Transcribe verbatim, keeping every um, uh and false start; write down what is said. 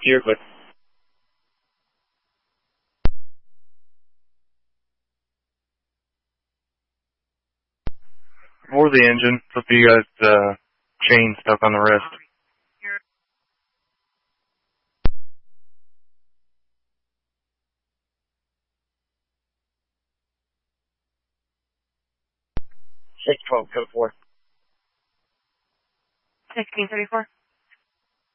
You're clear. For the engine, so you guys uh, chain stuck on the wrist. six twelve, code four. sixteen thirty-four.